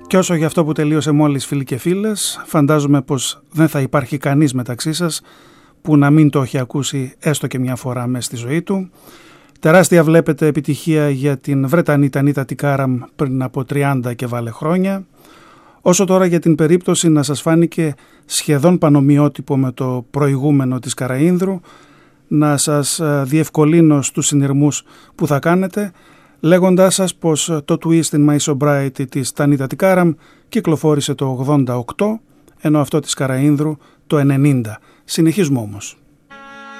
Και όσο για αυτό που τελείωσε μόλις, φίλοι και φίλες, φαντάζομαι πως δεν θα υπάρχει κανείς μεταξύ σας που να μην το έχει ακούσει έστω και μια φορά μέσα στη ζωή του. Τεράστια, βλέπετε, επιτυχία για την Βρετανή Τανίτα Τικάραμ πριν από 30 και βάλε χρόνια. Όσο τώρα για την περίπτωση να σας φάνηκε σχεδόν πανομοιότυπο με το προηγούμενο της Καραΐνδρου, να σας διευκολύνω στους συνειρμούς που θα κάνετε, λέγοντάς σας πως το Twist in My Sobriety της Τανίτα Τικάραμ κυκλοφόρησε το 88, ενώ αυτό της Καραΐνδρου το 90. Συνεχίζουμε όμως.